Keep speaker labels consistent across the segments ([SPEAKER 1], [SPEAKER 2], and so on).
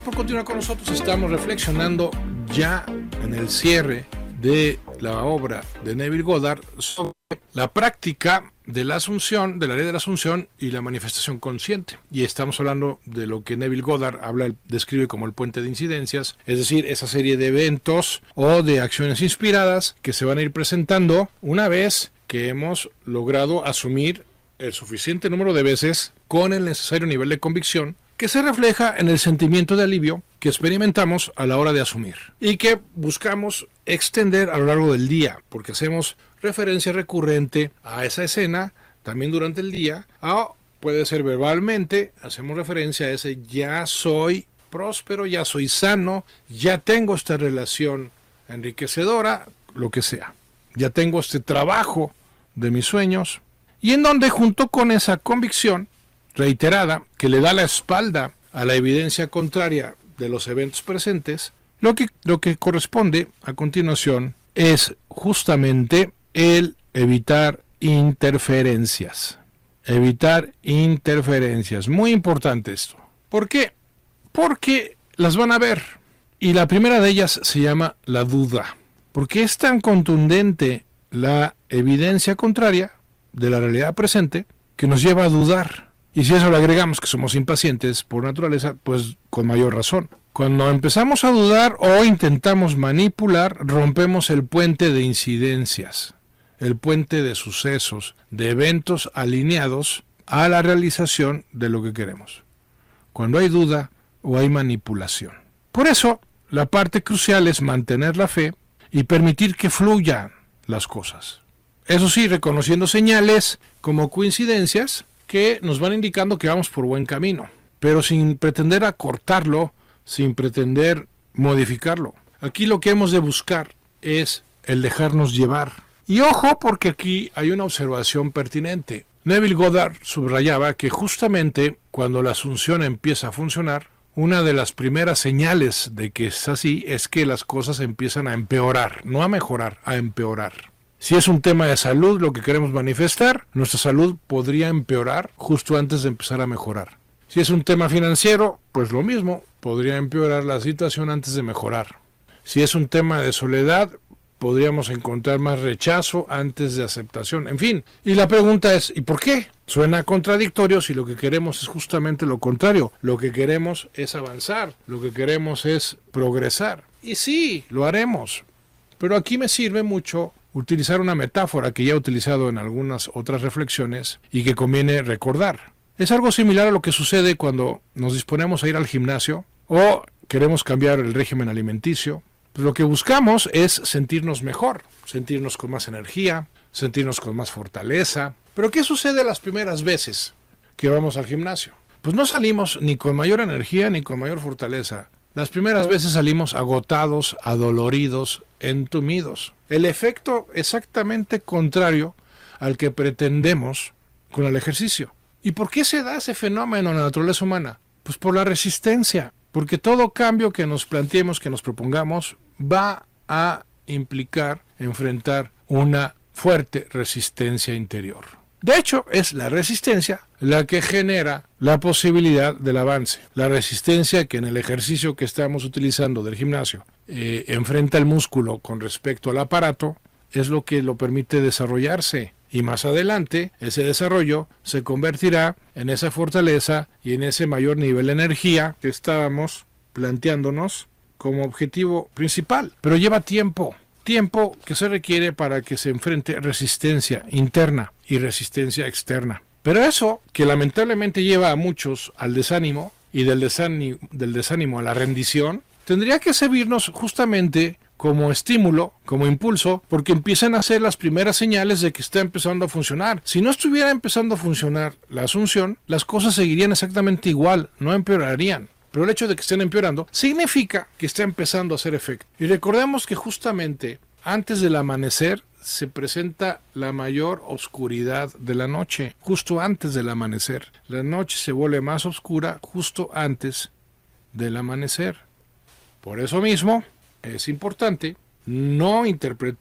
[SPEAKER 1] Por continuar con nosotros, estamos reflexionando ya en el cierre de la obra de Neville Goddard sobre la práctica de la asunción, de la ley de la asunción y la manifestación consciente. Y estamos hablando de lo que Neville Goddard describe como el puente de incidencias, es decir, esa serie de eventos o de acciones inspiradas que se van a ir presentando una vez que hemos logrado asumir el suficiente número de veces con el necesario nivel de convicción que se refleja en el sentimiento de alivio que experimentamos a la hora de asumir y que buscamos extender a lo largo del día, porque hacemos referencia recurrente a esa escena también durante el día, o puede ser verbalmente, hacemos referencia a ese ya soy próspero, ya soy sano, ya tengo esta relación enriquecedora, lo que sea, ya tengo este trabajo de mis sueños, y en donde junto con esa convicción reiterada que le da la espalda a la evidencia contraria de los eventos presentes, lo que corresponde a continuación es justamente el evitar interferencias. Evitar interferencias. Muy importante esto. ¿Por qué? Porque las van a ver. Y la primera de ellas se llama la duda. Porque es tan contundente la evidencia contraria de la realidad presente que nos lleva a dudar. Y si a eso le agregamos que somos impacientes por naturaleza, pues con mayor razón. Cuando empezamos a dudar o intentamos manipular, rompemos el puente de incidencias, el puente de sucesos, de eventos alineados a la realización de lo que queremos. Cuando hay duda o hay manipulación. Por eso, la parte crucial es mantener la fe y permitir que fluyan las cosas. Eso sí, reconociendo señales como coincidencias que nos van indicando que vamos por buen camino, pero sin pretender acortarlo, sin pretender modificarlo. Aquí lo que hemos de buscar es el dejarnos llevar. Y ojo, porque aquí hay una observación pertinente. Neville Goddard subrayaba que justamente cuando la asunción empieza a funcionar, una de las primeras señales de que es así es que las cosas empiezan a empeorar, no a mejorar, a empeorar. Si es un tema de salud lo que queremos manifestar, nuestra salud podría empeorar justo antes de empezar a mejorar. Si es un tema financiero, pues lo mismo, podría empeorar la situación antes de mejorar. Si es un tema de soledad, podríamos encontrar más rechazo antes de aceptación. En fin, y la pregunta es, ¿y por qué? Suena contradictorio si lo que queremos es justamente lo contrario. Lo que queremos es avanzar, lo que queremos es progresar. Y sí, lo haremos. Pero aquí me sirve mucho utilizar una metáfora que ya he utilizado en algunas otras reflexiones y que conviene recordar. Es algo similar a lo que sucede cuando nos disponemos a ir al gimnasio o queremos cambiar el régimen alimenticio. Pues lo que buscamos es sentirnos mejor, sentirnos con más energía, sentirnos con más fortaleza. Pero ¿qué sucede las primeras veces que vamos al gimnasio? Pues no salimos ni con mayor energía ni con mayor fortaleza. Las primeras veces salimos agotados, adoloridos, entumidos. El efecto exactamente contrario al que pretendemos con el ejercicio. ¿Y por qué se da ese fenómeno en la naturaleza humana? Pues por la resistencia. Porque todo cambio que nos planteemos, que nos propongamos, va a implicar enfrentar una fuerte resistencia interior. De hecho, es la resistencia la que genera la posibilidad del avance. La resistencia que en el ejercicio que estamos utilizando del gimnasio enfrenta el músculo con respecto al aparato es lo que lo permite desarrollarse. Y más adelante, ese desarrollo se convertirá en esa fortaleza y en ese mayor nivel de energía que estábamos planteándonos como objetivo principal. Pero lleva tiempo que se requiere para que se enfrente resistencia interna y resistencia externa. Pero eso, que lamentablemente lleva a muchos al desánimo y del desánimo a la rendición, tendría que servirnos justamente como estímulo, como impulso, porque empiezan a ser las primeras señales de que está empezando a funcionar. Si no estuviera empezando a funcionar la asunción, las cosas seguirían exactamente igual, no empeorarían. Pero el hecho de que estén empeorando significa que está empezando a hacer efecto. Y recordemos que justamente antes del amanecer se presenta la mayor oscuridad de la noche, justo antes del amanecer. La noche se vuelve más oscura justo antes del amanecer. Por eso mismo es importante no interpretar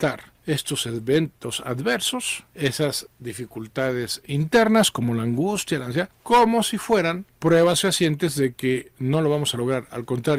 [SPEAKER 1] estos eventos adversos, esas dificultades internas como la angustia, la ansiedad, como si fueran pruebas fehacientes de que no lo vamos a lograr. Al contrario,